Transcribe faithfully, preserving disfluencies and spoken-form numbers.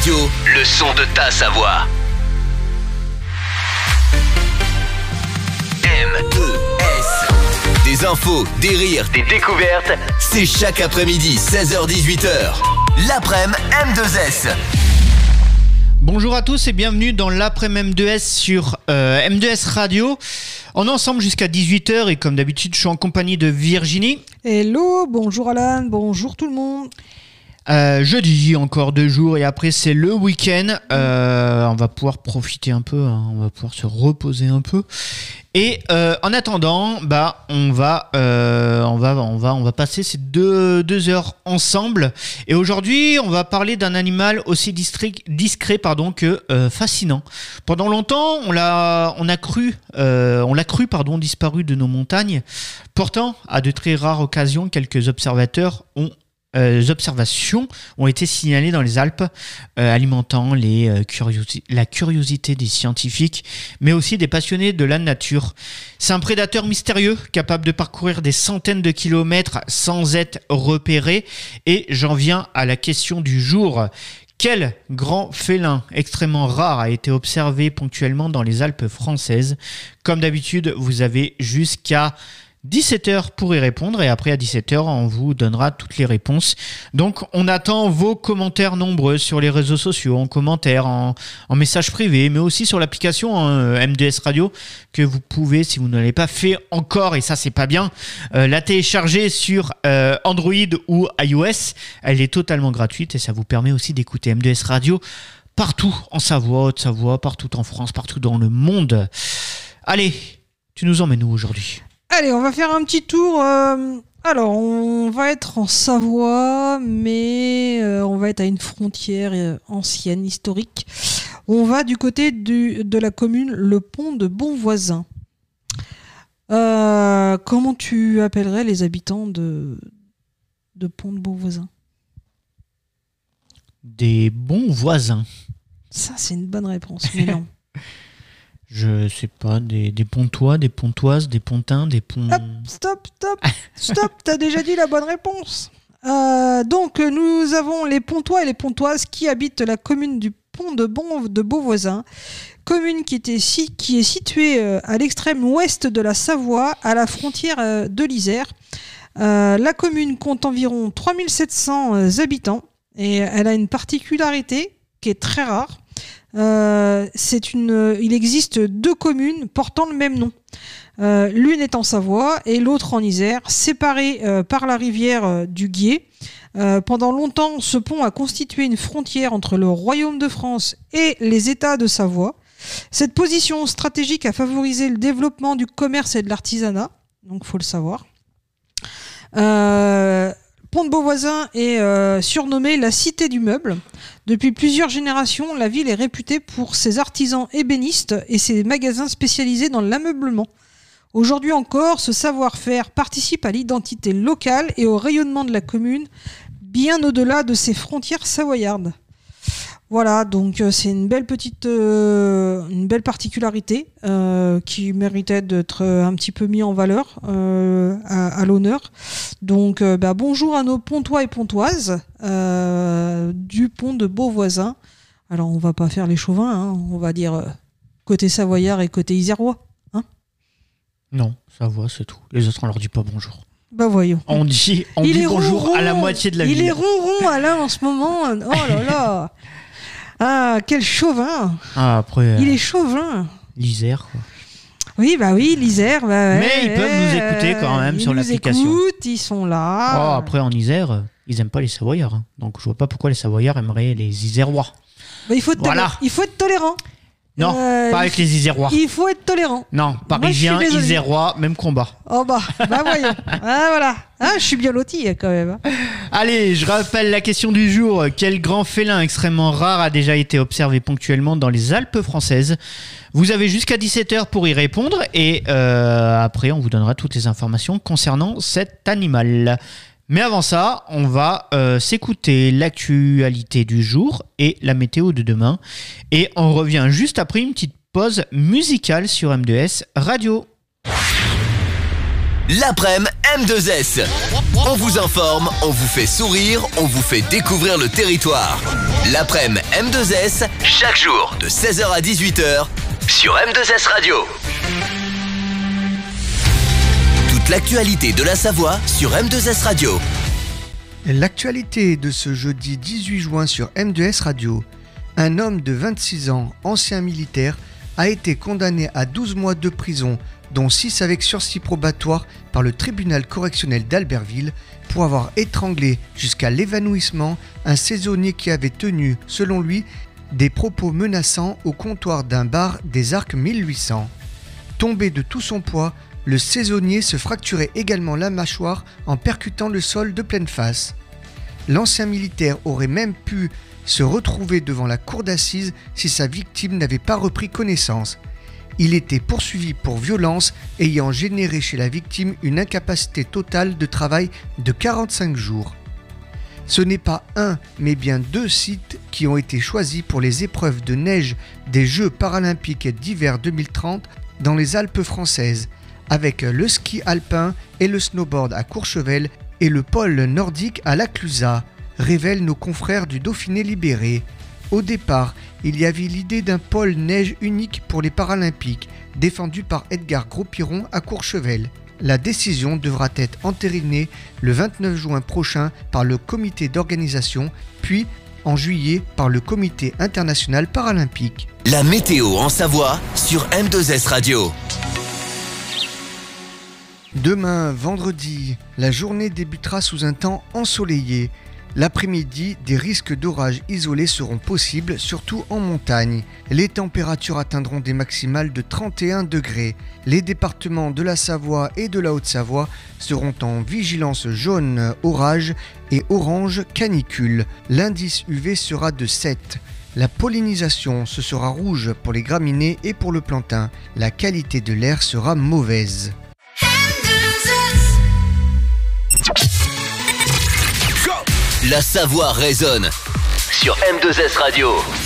Radio, le son de ta Savoie. M deux S. Des infos, des rires, des découvertes, c'est chaque après-midi, seize heures dix-huit heures. L'après-midi M deux S. Bonjour à tous et bienvenue dans l'après-midi M deux S sur euh, M deux S Radio. On est ensemble jusqu'à dix-huit heures et comme d'habitude, je suis en compagnie de Virginie. Hello, bonjour Alan, bonjour tout le monde. Euh, jeudi, encore deux jours et après c'est le week-end. Euh, on va pouvoir profiter un peu, hein, on va pouvoir se reposer un peu. Et euh, en attendant, bah on va, euh, on va, on va, on va passer ces deux, deux heures ensemble. Et aujourd'hui, on va parler d'un animal aussi discret, discret pardon, que euh, fascinant. Pendant longtemps, on l'a, on a cru, euh, on l'a cru pardon, disparu de nos montagnes. Pourtant, à de très rares occasions, quelques observateurs ont Euh, les observations ont été signalées dans les Alpes, euh, alimentant les, euh, curiosi- la curiosité des scientifiques, mais aussi des passionnés de la nature. C'est un prédateur mystérieux, capable de parcourir des centaines de kilomètres sans être repéré. Et j'en viens à la question du jour. Quel grand félin extrêmement rare a été observé ponctuellement dans les Alpes françaises ? Comme d'habitude, vous avez jusqu'à dix-sept heures pour y répondre et après à dix-sept heures on vous donnera toutes les réponses. Donc on attend vos commentaires nombreux sur les réseaux sociaux, en commentaires, en, en messages privés, mais aussi sur l'application hein, M deux S Radio que vous pouvez, si vous ne l'avez pas fait encore, et ça c'est pas bien, euh, la télécharger sur euh, Android ou iOS. Elle est totalement gratuite et ça vous permet aussi d'écouter M deux S Radio partout en Savoie, Haute-Savoie, partout en France, partout dans le monde. Allez, tu nous emmènes où aujourd'hui ? Allez, on va faire un petit tour. Euh, alors, on va être en Savoie, mais euh, on va être à une frontière euh, ancienne, historique. On va du côté du, de la commune Le Pont de Bonvoisin. Euh, comment tu appellerais les habitants de, de Pont de Bonvoisin ? Des bons voisins. Ça, c'est une bonne réponse, mais non. Je sais pas, des, des pontois, des pontoises, des pontins, des ponts... Hop, stop, stop, stop, t'as déjà dit la bonne réponse. Euh, donc, nous avons les pontois et les pontoises qui habitent la commune du Pont de, bon, de Beauvoisin, commune qui, était si, qui est située euh, à l'extrême ouest de la Savoie, à la frontière euh, de l'Isère. Euh, la commune compte environ trois mille sept cents euh, habitants et elle a une particularité qui est très rare. Euh, c'est une, il existe deux communes portant le même nom. Euh, l'une est en Savoie et l'autre en Isère, séparées euh, par la rivière euh, du Guiers. Euh, pendant longtemps, ce pont a constitué une frontière entre le Royaume de France et les États de Savoie. Cette position stratégique a favorisé le développement du commerce et de l'artisanat, donc il faut le savoir. Euh, Pont de Beauvoisin est euh, surnommé la cité du meuble. Depuis plusieurs générations, la ville est réputée pour ses artisans ébénistes et ses magasins spécialisés dans l'ameublement. Aujourd'hui encore, ce savoir-faire participe à l'identité locale et au rayonnement de la commune, bien au-delà de ses frontières savoyardes. Voilà, donc euh, c'est une belle petite, euh, une belle particularité euh, qui méritait d'être un petit peu mis en valeur, euh, à, à l'honneur. Donc euh, bah, bonjour à nos pontois et pontoises euh, du Pont de Beauvoisin. Alors on va pas faire les chauvins, hein, on va dire euh, côté savoyard et côté isérois. Hein non, Savoie c'est tout. Les autres on leur dit pas bonjour. Bah voyons. On dit, on dit bonjour ronron, à la moitié de la il ville. Il est ronron Alain en ce moment. Oh là là. Ah, quel chauvin! Ah, après, il euh, est chauvin. L'Isère, quoi. Oui, bah oui, l'Isère. Bah, Mais ouais, ils peuvent nous écouter quand même ils sur nous l'application. Écoutent, ils sont là. Oh, après, en Isère, ils aiment pas les Savoyards. Hein. Donc, je vois pas pourquoi les Savoyards aimeraient les Isérois. Bah, il, faut être voilà. tolé- il faut être tolérant. Non, euh, pas avec les Isérois. Il faut être tolérant. Non, Parisiens, Isérois, même combat. Oh bah, bah voyons. Ah voilà. Ah, je suis bien loti quand même. Allez, je rappelle la question du jour. Quel grand félin extrêmement rare a déjà été observé ponctuellement dans les Alpes françaises ? Vous avez jusqu'à dix-sept heures pour y répondre et euh, après on vous donnera toutes les informations concernant cet animal. Mais avant ça, on va euh, s'écouter l'actualité du jour et la météo de demain. Et on revient juste après une petite pause musicale sur M deux S Radio. L'après-midi M deux S. On vous informe, on vous fait sourire, on vous fait découvrir le territoire. L'après-midi M deux S, chaque jour de seize heures à dix-huit heures sur M deux S Radio. Toute l'actualité de la Savoie sur M deux S Radio. L'actualité de ce jeudi dix-huit juin sur M deux S Radio. Un homme de vingt-six ans, ancien militaire, a été condamné à douze mois de prison, dont six avec sursis probatoire par le tribunal correctionnel d'Albertville pour avoir étranglé jusqu'à l'évanouissement un saisonnier qui avait tenu, selon lui, des propos menaçants au comptoir d'un bar des Arcs mille huit cents. Tombé de tout son poids, le saisonnier se fracturait également la mâchoire en percutant le sol de pleine face. L'ancien militaire aurait même pu se retrouver devant la cour d'assises si sa victime n'avait pas repris connaissance. Il était poursuivi pour violence ayant généré chez la victime une incapacité totale de travail de quarante-cinq jours. Ce n'est pas un, mais bien deux sites qui ont été choisis pour les épreuves de neige des Jeux paralympiques d'hiver deux mille trente dans les Alpes françaises, avec le ski alpin et le snowboard à Courchevel et le pôle nordique à La Clusaz, révèlent nos confrères du Dauphiné libéré. Au départ, il y avait l'idée d'un pôle neige unique pour les Paralympiques, défendu par Edgar Gros-Piron à Courchevel. La décision devra être entérinée le vingt-neuf juin prochain par le comité d'organisation, puis en juillet par le comité international paralympique. La météo en Savoie sur M deux S Radio. Demain, vendredi, la journée débutera sous un temps ensoleillé. L'après-midi, des risques d'orages isolés seront possibles, surtout en montagne. Les températures atteindront des maximales de trente et un degrés. Les départements de la Savoie et de la Haute-Savoie seront en vigilance jaune orage et orange canicule. L'indice U V sera de sept. La pollinisation, ce sera rouge pour les graminées et pour le plantain. La qualité de l'air sera mauvaise. La Savoie résonne sur M deux S Radio.